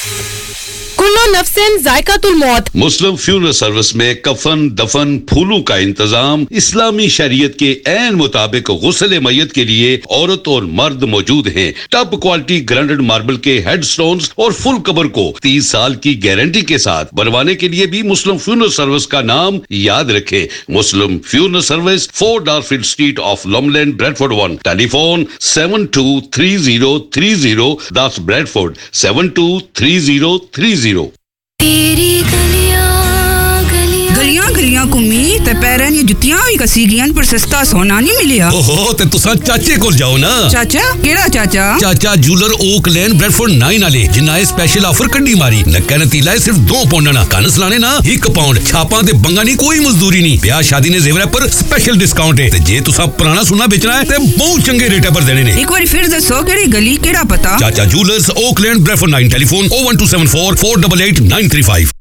कुल्लो नफ्सिन जायकातुल मौत। मुस्लिम funeral service में कफन, दफन, फूलों का इंतजाम इस्लामी शरीयत के ऐन मुताबिक गुस्ल मैयत के लिए औरत और मर्द मौजूद हैं। टॉप क्वालिटी ग्राइंडेड मार्बल के हेडस्टोन्स और फुल कबर को 30 साल की गारंटी के साथ बनवाने के लिए भी मुस्लिम फ्यूनरल सर्विस का नाम याद रखें। मुस्लिम funeral service, 4 डार्फील्ड street of लॉमलैंड, Bradford 1। Telephone 723030, that's Bradford 723030। गलियां गलियां घूमी ते पैरां दी जुत्तियां भी कसी गियां पर सस्ता सोना नहीं मिलिया। ओहो ते तुसा चाचे कोल जाओ ना। चाचा केड़ा चाचा? चाचा जूलर ओक लैंड ब्रैडफोर्ड 9 वाले जिन्ना ए स्पेशल ऑफर कड्डी मारी। नक्का नतीला सिर्फ 2 पाउंड ना, कन सलाने ना 1 पाउंड। छापां ते बंगा नहीं, कोई मजदूरी नहीं। ब्याह शादी ने जेवर पर स्पेशल डिस्काउंट है। ते जे तुसा पुराना सोना बेचना है ते बहुत चंगे रेट पर देने ने। एक बार फिर दसो केड़ी गली केड़ा पता? चाचा jewellers okay land Bradford 9। Telephone 01274 488 935।